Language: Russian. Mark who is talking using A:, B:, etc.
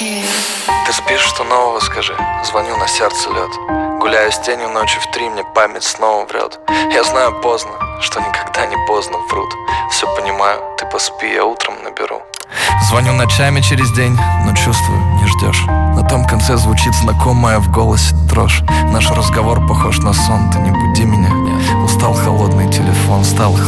A: Ты спишь, что нового скажи? Звоню, на сердце лед. Гуляю с тенью ночью в 3, мне память снова врет. Я знаю поздно, что никогда не поздно, врут. Все понимаю, ты поспи, я утром наберу. Звоню ночами через день, но чувствую, не ждешь. На том конце звучит знакомая в голосе дрожь. Наш разговор похож на сон, ты не буди меня. Устал холодный телефон, стал